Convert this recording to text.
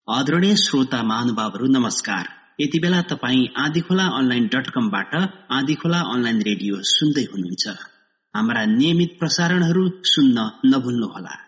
आदरणीय श्रोता महानुभावहरू नमस्कार। यति बेला तपाई आँधीखोला online.com बाट आँधीखोला अनलाइन रेडियो सुन्दै हुनुहुन्छ। हाम्रा नियमित प्रसारणहरू सुन्न नभुल्नुहोला।